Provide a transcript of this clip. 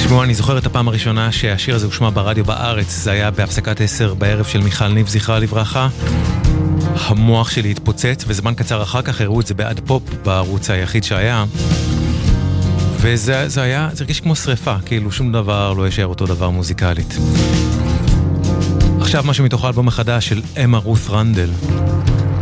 תשמעו, אני זוכר את הפעם הראשונה שהשיר הזה הושמע ברדיו בארץ, זה היה בהפסקת 10 בערב של מיכל ניב, זכרה לברכה. המוח שלי התפוצץ, וזמן קצר אחר כך הראו את זה בעד פופ בערוץ היחיד שהיה. וזה הרגיש כמו שריפה, כאילו שום דבר לא יישאר אותו דבר מוזיקלית. עכשיו משהו מתוך האלבום החדש של אמה רות רנדל.